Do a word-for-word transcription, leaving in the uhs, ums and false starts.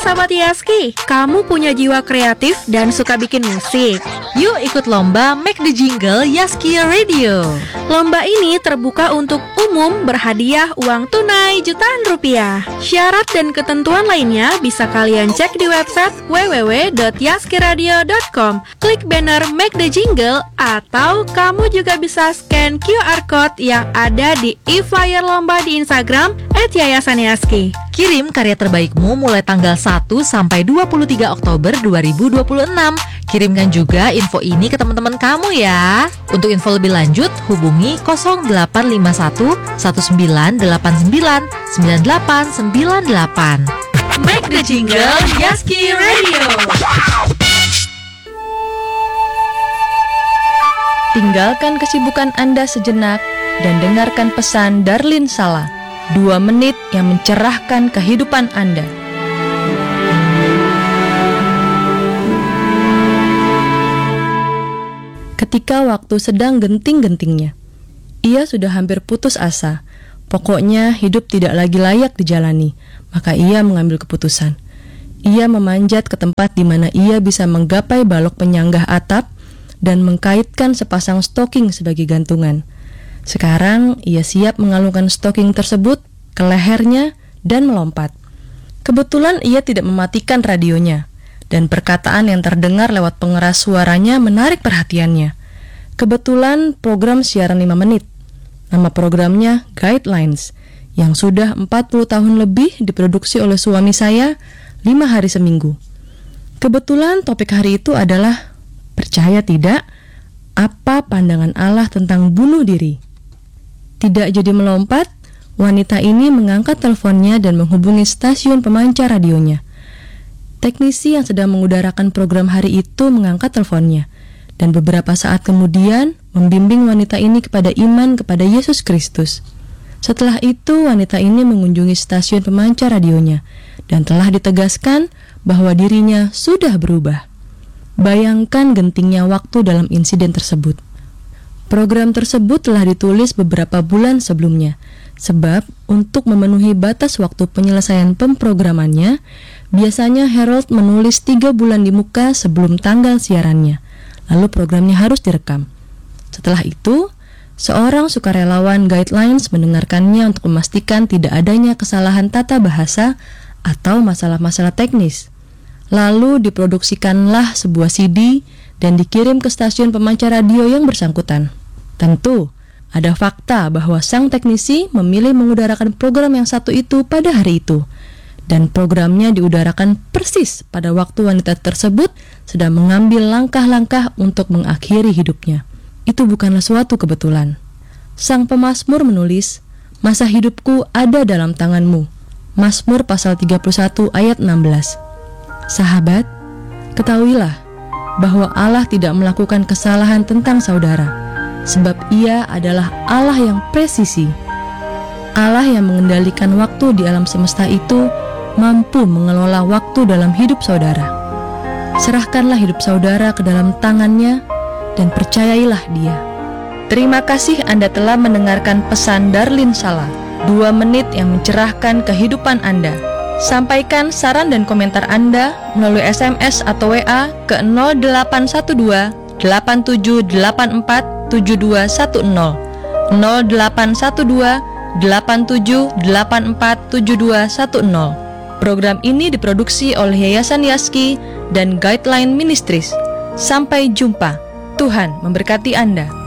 Sahabat Yaski, kamu punya jiwa kreatif dan suka bikin musik? Yuk ikut lomba Make the Jingle Yaski Radio. Lomba ini terbuka untuk umum, berhadiah uang tunai jutaan rupiah. Syarat dan ketentuan lainnya bisa kalian cek di website w w w dot yaskiradio dot com. Klik banner Make the Jingle atau kamu juga bisa scan Q R code yang ada di e-flyer lomba di Instagram et yayasan yaski. Kirim karya terbaikmu mulai tanggal satu sampai dua puluh tiga Oktober dua ribu dua puluh enam. Kirimkan juga info ini ke teman-teman kamu ya. Untuk info lebih lanjut, hubungi nol delapan lima satu satu sembilan delapan sembilan sembilan delapan sembilan delapan. Make the Jingle Yaski Radio. Tinggalkan kesibukan Anda sejenak dan dengarkan pesan Darlin Sala. Dua menit yang mencerahkan kehidupan Anda. Ketika waktu sedang genting-gentingnya, ia sudah hampir putus asa. Pokoknya hidup tidak lagi layak dijalani, maka ia mengambil keputusan. Ia memanjat ke tempat di mana ia bisa menggapai balok penyanggah atap dan mengkaitkan sepasang stoking sebagai gantungan. Sekarang ia siap mengalungkan stoking tersebut ke lehernya dan melompat. Kebetulan ia tidak mematikan radionya, dan perkataan yang terdengar lewat pengeras suaranya menarik perhatiannya. Kebetulan program siaran lima menit. Nama programnya Guidelines, yang sudah empat puluh tahun lebih diproduksi oleh suami saya lima hari seminggu. Kebetulan topik hari itu adalah, percaya tidak, apa pandangan Allah tentang bunuh diri? Tidak jadi melompat, wanita ini mengangkat teleponnya dan menghubungi stasiun pemancar radionya. Teknisi yang sedang mengudarakan program hari itu mengangkat teleponnya, dan beberapa saat kemudian membimbing wanita ini kepada iman kepada Yesus Kristus. Setelah itu, wanita ini mengunjungi stasiun pemancar radionya, dan telah ditegaskan bahwa dirinya sudah berubah. Bayangkan gentingnya waktu dalam insiden tersebut. Program tersebut telah ditulis beberapa bulan sebelumnya, sebab untuk memenuhi batas waktu penyelesaian pemprogramannya, biasanya Harold menulis tiga bulan di muka sebelum tanggal siarannya, lalu programnya harus direkam. Setelah itu, seorang sukarelawan Guidelines mendengarkannya untuk memastikan tidak adanya kesalahan tata bahasa atau masalah-masalah teknis. Lalu diproduksikanlah sebuah C D dan dikirim ke stasiun pemancar radio yang bersangkutan. Tentu, ada fakta bahwa sang teknisi memilih mengudarakan program yang satu itu pada hari itu, dan programnya diudarakan persis pada waktu wanita tersebut sedang mengambil langkah-langkah untuk mengakhiri hidupnya. Itu bukanlah suatu kebetulan. Sang pemazmur menulis, "Masa hidupku ada dalam tanganmu." Mazmur pasal tiga puluh satu ayat enam belas. Sahabat, ketahuilah bahwa Allah tidak melakukan kesalahan tentang saudara, sebab Ia adalah Allah yang presisi. Allah yang mengendalikan waktu di alam semesta itu mampu mengelola waktu dalam hidup saudara. Serahkanlah hidup saudara ke dalam tangannya dan percayailah Dia. Terima kasih Anda telah mendengarkan pesan Darlin Sala, dua menit yang mencerahkan kehidupan Anda. Sampaikan saran dan komentar Anda melalui S M S atau W A ke nol delapan satu dua delapan tujuh delapan empat tujuh dua satu nol nol delapan satu dua delapan tujuh delapan empat tujuh dua satu nol. Program ini diproduksi oleh Yayasan Yaski dan Guideline Ministries. Sampai jumpa. Tuhan memberkati Anda.